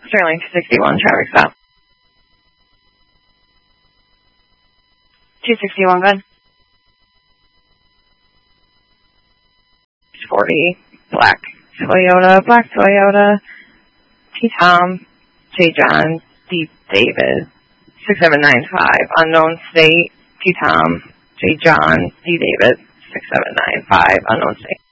Sterling 261, traffic stop. 261, good. 40, black Toyota, T. Tom, J. John, D. David, 6795, unknown state, T. Tom, J. John, D. David, 6795, unknown state.